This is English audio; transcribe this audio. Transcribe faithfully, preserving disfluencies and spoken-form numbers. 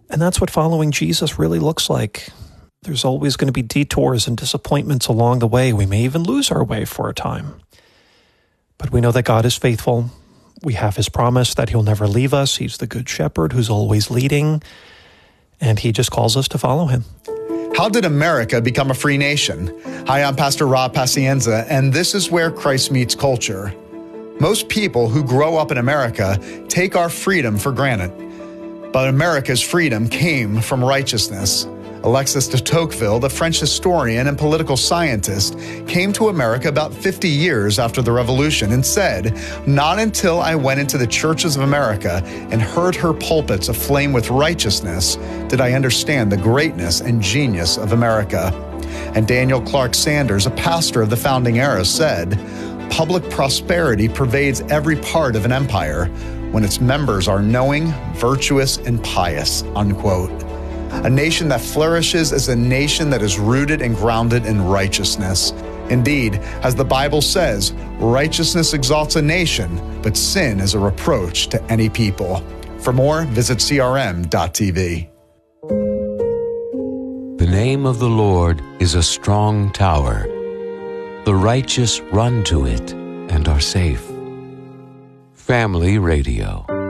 And that's what following Jesus really looks like. There's always going to be detours and disappointments along the way. We may even lose our way for a time. But we know that God is faithful. We have his promise that he'll never leave us. He's the good shepherd who's always leading, and he just calls us to follow him. How did America become a free nation? Hi, I'm Pastor Rob Pacienza, and this is where Christ meets culture. Most people who grow up in America take our freedom for granted. But America's freedom came from righteousness. Alexis de Tocqueville, the French historian and political scientist, came to America about fifty years after the Revolution and said, "Not until I went into the churches of America and heard her pulpits aflame with righteousness did I understand the greatness and genius of America." And Daniel Clark Sanders, a pastor of the founding era, said, "Public prosperity pervades every part of an empire when its members are knowing, virtuous, and pious," unquote. A nation that flourishes is a nation that is rooted and grounded in righteousness. Indeed, as the Bible says, righteousness exalts a nation, but sin is a reproach to any people. For more, visit C R M dot T V. The name of the Lord is a strong tower. The righteous run to it and are safe. Family Radio.